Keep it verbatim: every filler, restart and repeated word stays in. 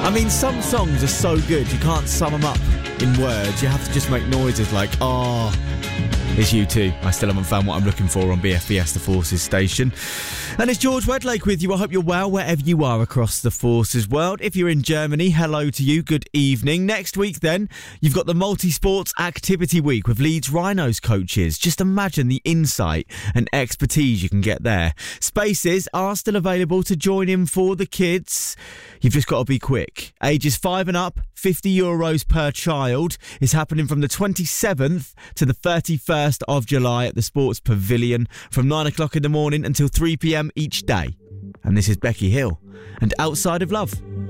I mean, some songs are so good you can't sum them up in words. You have to just make noises like, oh, it's U two. I still haven't found what I'm looking for on B F B S, the Forces station. And it's George Wedlake with you. I hope you're well wherever you are across the Forces world. If you're in Germany, hello to you. Good evening. Next week, then, you've got the Multi-Sports Activity Week with Leeds Rhinos coaches. Just imagine the insight and expertise you can get there. Spaces are still available to join in for the kids. You've just got to be quick. Ages five and up, fifty euros per child. Is happening from the twenty-seventh to the thirty-first of July at the Sports Pavilion from nine o'clock in the morning until three p.m. each day. And this is Becky Hill and Outside of Love.